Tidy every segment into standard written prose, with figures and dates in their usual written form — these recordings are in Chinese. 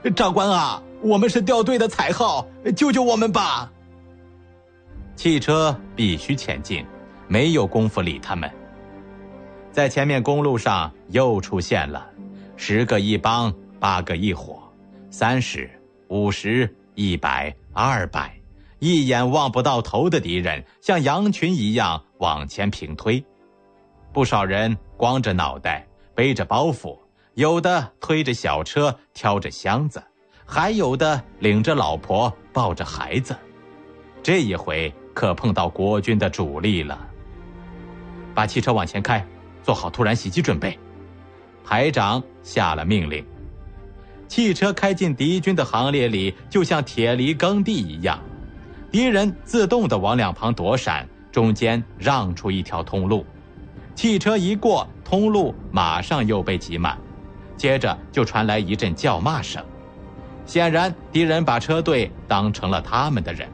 长官啊，我们是掉队的彩号，救救我们吧！汽车必须前进，没有功夫理他们。在前面公路上又出现了10个一帮，8个一伙，30、50、100、200，一眼望不到头的敌人像羊群一样往前平推。不少人光着脑袋，背着包袱，有的推着小车，挑着箱子，还有的领着老婆，抱着孩子。这一回可碰到国军的主力了。把汽车往前开，做好突然袭击准备。排长下了命令。汽车开进敌军的行列里，就像铁犁耕地一样，敌人自动地往两旁躲闪，中间让出一条通路。汽车一过，通路马上又被挤满，接着就传来一阵叫骂声。显然敌人把车队当成了他们的人。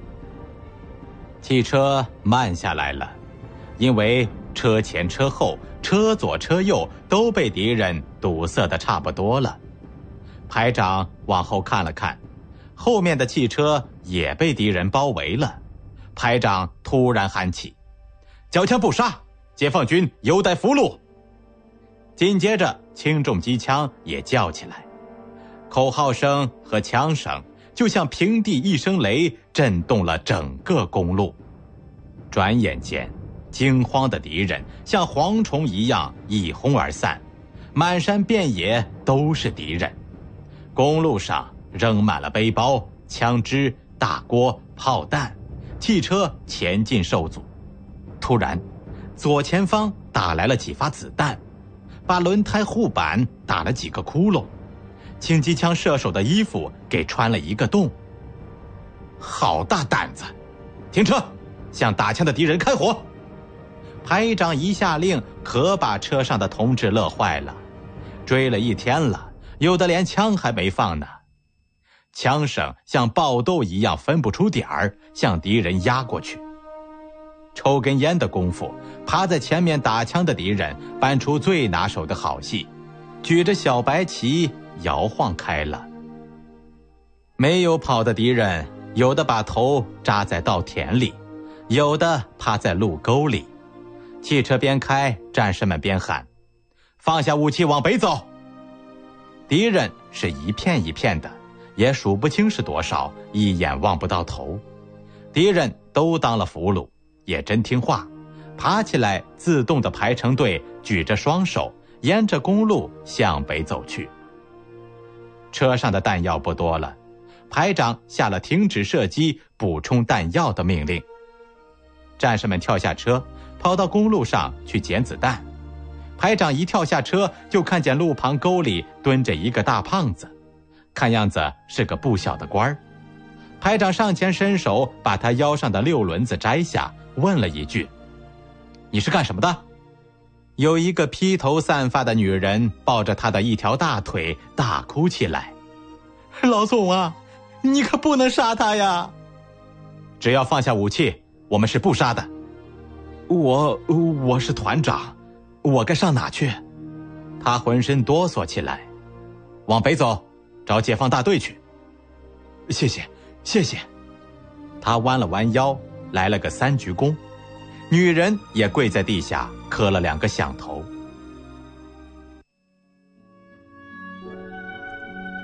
汽车慢下来了，因为车前车后，车左车右都被敌人堵塞得差不多了。排长往后看了看，后面的汽车也被敌人包围了。排长突然喊起：缴枪不杀，解放军有待俘虏。紧接着轻重机枪也叫起来，口号声和枪声就像平地一声雷，震动了整个公路。转眼间，惊慌的敌人像蝗虫一样一哄而散，满山遍野都是敌人。公路上扔满了背包、枪支、大锅、炮弹，汽车前进受阻。突然，左前方打来了几发子弹，把轮胎护板打了几个窟窿，轻机枪射手的衣服给穿了一个洞。好大胆子！停车，向打枪的敌人开火！排长一下令，可把车上的同志乐坏了。追了一天了，有的连枪还没放呢。枪声像爆豆一样分不出点儿，向敌人压过去。抽根烟的功夫，趴在前面打枪的敌人搬出最拿手的好戏，举着小白旗摇晃开了。没有跑的敌人，有的把头扎在稻田里，有的趴在路沟里。汽车边开，战士们边喊：放下武器，往北走！敌人是一片一片的，也数不清是多少，一眼望不到头。敌人都当了俘虏，也真听话，爬起来自动地排成队，举着双手，沿着公路向北走去。车上的弹药不多了，排长下了停止射击、补充弹药的命令。战士们跳下车，跑到公路上去捡子弹。排长一跳下车，就看见路旁沟里蹲着一个大胖子，看样子是个不小的官儿。排长上前伸手，把他腰上的6轮子摘下，问了一句：你是干什么的？有一个披头散发的女人抱着他的一条大腿大哭起来：老总啊，你可不能杀他呀！只要放下武器，我们是不杀的。我是团长，我该上哪去？他浑身哆嗦起来。往北走，找解放大队去。谢谢，谢谢。他弯了弯腰，来了个3鞠躬。女人也跪在地下磕了2个响头。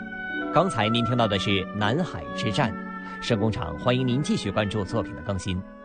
刚才您听到的是南海之战。声工厂欢迎您继续关注作品的更新。